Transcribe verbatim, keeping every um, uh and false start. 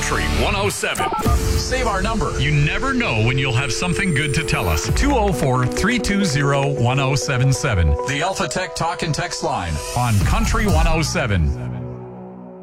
Country one oh seven. Save our number. You never know when you'll have something good to tell us. two oh four, three two zero, one oh seven seven. The Alpha Tech Talk and Text line on Country one oh seven.